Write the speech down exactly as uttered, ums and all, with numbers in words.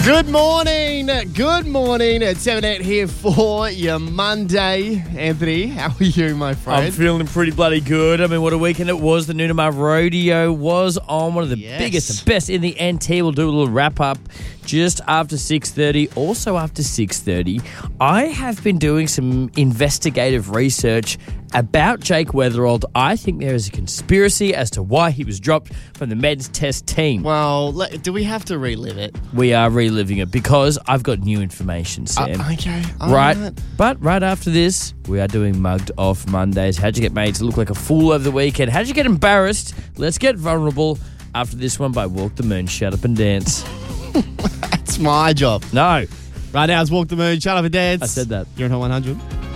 Good morning. Good morning. It's seven eight here for your Monday. Anthony, how are you, my friend? I'm feeling pretty bloody good. I mean, what a weekend it was. The Noonamar Rodeo was on, one of the Yes. biggest and best in the N T. We'll do a little wrap-up just after six thirty. Also after six thirty, I have been doing some investigative research about Jake Weatherald. I think there is a conspiracy as to why he was dropped from the men's test team. Well, let, do we have to relive it? We are reliving it because I've got new information, Sam. Uh, okay. all Right, right. but right after this, we are doing Mugged Off Mondays. How'd you get made to look like a fool over the weekend? How'd you get embarrassed? Let's get vulnerable after this one by Walk the Moon, Shut Up and Dance. That's my job. No, Right now, it's Walk the Moon, Shut Up and Dance. I said that. You're on Hot one hundred.